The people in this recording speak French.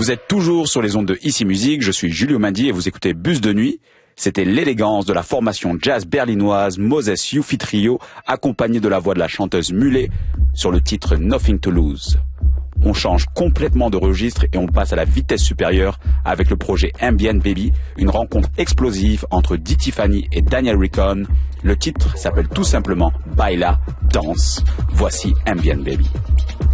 Vous êtes toujours sur les ondes de Ici Musique, je suis Julio Mandi et vous écoutez Bus de nuit. C'était l'élégance de la formation jazz berlinoise Moses Youfi Trio, accompagnée de la voix de la chanteuse Mulet sur le titre Nothing to Lose. On change complètement de registre et on passe à la vitesse supérieure avec le projet Ambient Baby, une rencontre explosive entre Dee Tiffany et Daniel Ricon. Le titre s'appelle tout simplement Baila, danse. Voici Ambient Baby.